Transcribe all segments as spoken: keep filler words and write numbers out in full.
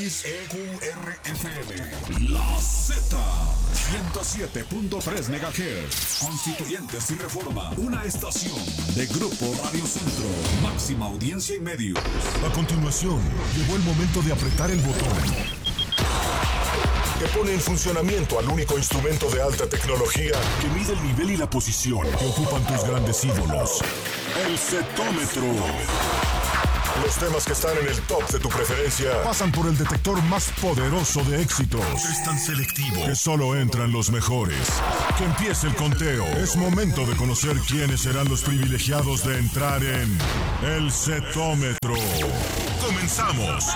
X E Q R F M. La Z. ciento siete punto tres megahertz. Constituyentes y Reforma. Una estación de Grupo Radio Centro. Máxima audiencia y medios. A continuación, llegó el momento de apretar el botón que pone en funcionamiento al único instrumento de alta tecnología que mide el nivel y la posición que ocupan tus grandes ídolos. El Zetómetro. Los temas que están en el top de tu preferencia pasan por el detector más poderoso de éxitos. Es tan selectivo que solo entran los mejores. Que empiece el conteo. Es momento de conocer quiénes serán los privilegiados de entrar en el Zetómetro. ¡Comenzamos!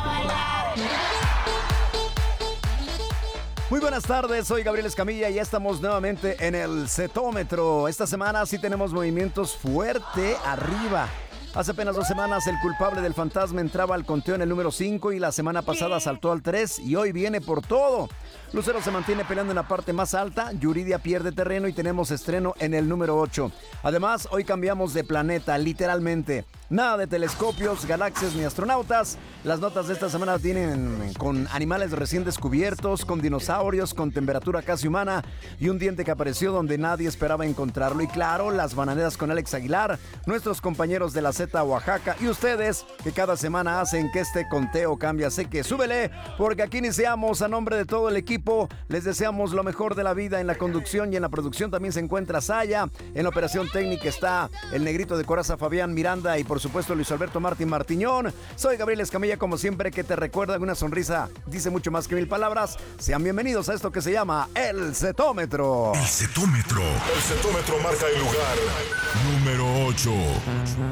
Muy buenas tardes, soy Gabriel Escamilla y ya estamos nuevamente en el Zetómetro. Esta semana sí tenemos movimientos fuerte arriba. Hace apenas dos semanas el culpable del fantasma entraba al conteo en el número cinco y la semana pasada saltó al tres y hoy viene por todo. Lucero se mantiene peleando en la parte más alta, Yuridia pierde terreno y tenemos estreno en el número ocho. Además, hoy cambiamos de planeta, literalmente. Nada de telescopios, galaxias ni astronautas. Las notas de esta semana tienen con animales recién descubiertos, con dinosaurios, con temperatura casi humana y un diente que apareció donde nadie esperaba encontrarlo. Y claro, las bananeras con Alex Aguilar, nuestros compañeros de la Z Oaxaca y ustedes que cada semana hacen que este conteo cambie. Así que súbele, porque aquí iniciamos a nombre de todo el equipo. Les deseamos lo mejor de la vida en la conducción y en la producción. También se encuentra Saya. En la operación técnica está el negrito de coraza Fabián Miranda y por supuesto Luis Alberto Martín Martiñón. Soy Gabriel Escamilla, como siempre, que te recuerda que una sonrisa dice mucho más que mil palabras. Sean bienvenidos a esto que se llama el Zetómetro. El Zetómetro. El Zetómetro marca el lugar número ocho.